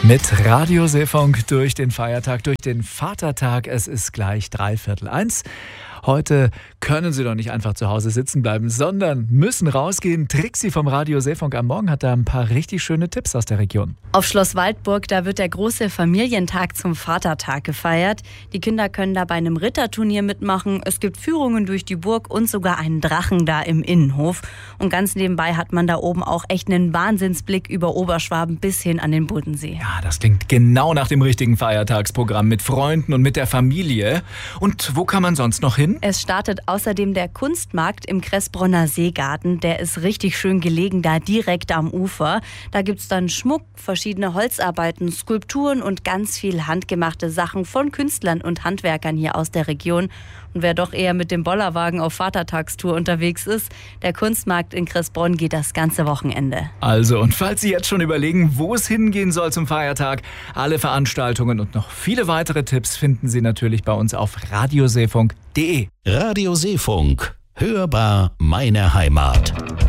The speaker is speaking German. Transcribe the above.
Mit Radio Seefunk durch den Feiertag, durch den Vatertag. Es ist gleich 1:15. Heute können Sie doch nicht einfach zu Hause sitzen bleiben, sondern müssen rausgehen. Trixi vom Radio Seefunk am Morgen hat da ein paar richtig schöne Tipps aus der Region. Auf Schloss Waldburg, da wird der große Familientag zum Vatertag gefeiert. Die Kinder können da bei einem Ritterturnier mitmachen. Es gibt Führungen durch die Burg und sogar einen Drachen da im Innenhof. Und ganz nebenbei hat man da oben auch echt einen Wahnsinnsblick über Oberschwaben bis hin an den Bodensee. Ja, das klingt genau nach dem richtigen Feiertagsprogramm mit Freunden und mit der Familie. Und wo kann man sonst noch hin? Es startet außerdem der Kunstmarkt im Kressbronner Seegarten. Der ist richtig schön gelegen, da direkt am Ufer. Da gibt es dann Schmuck, verschiedene Holzarbeiten, Skulpturen und ganz viel handgemachte Sachen von Künstlern und Handwerkern hier aus der Region. Und wer doch eher mit dem Bollerwagen auf Vatertagstour unterwegs ist, der Kunstmarkt in Kressbronn geht das ganze Wochenende. Also, und falls Sie jetzt schon überlegen, wo es hingehen soll zum Feiertag, alle Veranstaltungen und noch viele weitere Tipps finden Sie natürlich bei uns auf radioseefunk.de. Radio Seefunk. Hörbar meine Heimat.